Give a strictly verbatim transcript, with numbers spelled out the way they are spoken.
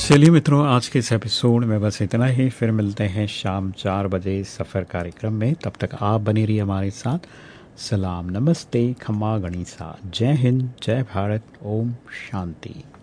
चलिए मित्रों, आज के इस एपिसोड में बस इतना ही। फिर मिलते हैं शाम चार बजे सफ़र कार्यक्रम में। तब तक आप बने रहिए हमारे साथ। सलाम, नमस्ते, खम्मा गणिसा, जय हिंद, जय भारत, ओम शांति।